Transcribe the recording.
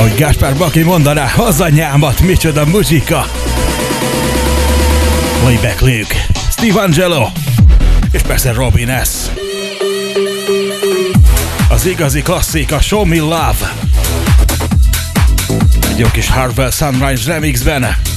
Ahogy Gáspár Baki mondaná, az anyámat, micsoda muzsika! Playback Luke, Steve Angelo, és persze Robin S. Az igazi klasszik, a Show Me Love. Egy jó kis Harvell Sunrise remixben.